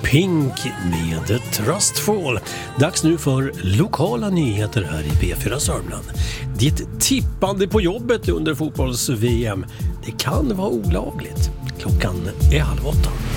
Pink med Trustful. Dags nu för lokala nyheter här i P4 Sörmland. Ditt tippande på jobbet under fotbolls-VM, det kan vara olagligt. Klockan är 7:30.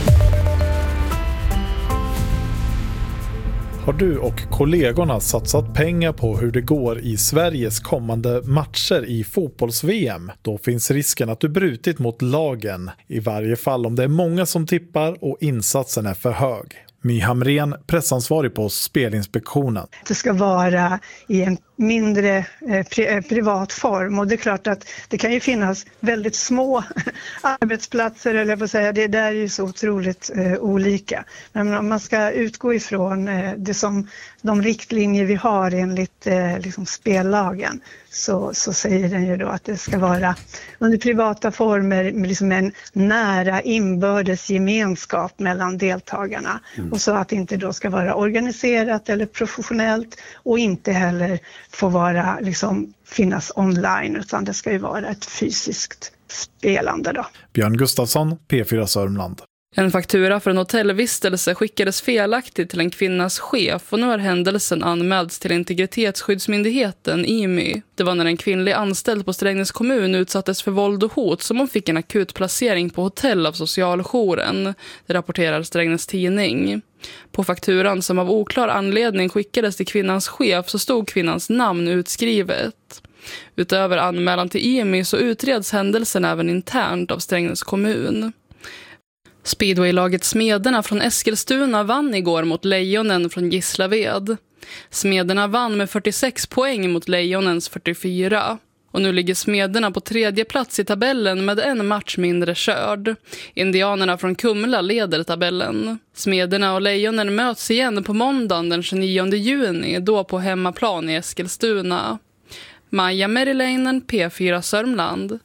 Har du och kollegorna satsat pengar på hur det går i Sveriges kommande matcher i fotbolls-VM? Då finns risken att du brutit mot lagen, i varje fall om det är många som tippar och insatsen är för hög. My Hamrén, pressansvarig på Spelinspektionen. Det ska vara i en mindre privat form, och det är klart att det kan ju finnas väldigt små arbetsplatser, eller vad säga, det där är ju så otroligt olika. Men om man ska utgå ifrån det som de riktlinjer vi har enligt liksom spellagen, så säger den ju då att det ska vara under privata former med liksom en nära inbördes gemenskap mellan deltagarna. Och så att det inte då ska vara organiserat eller professionellt, och inte heller få vara liksom finnas online, utan det ska ju vara ett fysiskt spelande då. Björn Gustafsson, P4 Sörmland. En faktura för en hotellvistelse skickades felaktigt till en kvinnas chef, och nu har händelsen anmälts till Integritetsskyddsmyndigheten, IMY. Det var när en kvinnlig anställd på Strängnäs kommun utsattes för våld och hot som hon fick en akut placering på hotell av socialjouren. Det rapporterar Strängnäs tidning. På fakturan, som av oklar anledning skickades till kvinnans chef, så stod kvinnans namn utskrivet. Utöver anmälan till IMY så utreds händelsen även internt av Strängnäs kommun. Speedwaylaget Smederna från Eskilstuna vann igår mot Lejonen från Gislaved. Smederna vann med 46 poäng mot Lejonens 44. Och nu ligger Smederna på 3:e plats i tabellen med en match mindre körd. Indianerna från Kumla leder tabellen. Smederna och Lejonen möts igen på måndagen den 29 juni, då på hemmaplan i Eskilstuna. Maja Meriläinen, P4 Sörmland.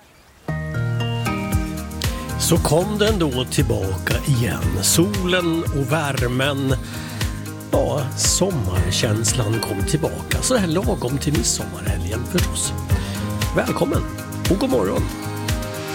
Så kom den då tillbaka igen. Solen och värmen. Ja, sommarkänslan kom tillbaka. Så här lagom till midsommarhelgen förstås. Välkommen och god morgon.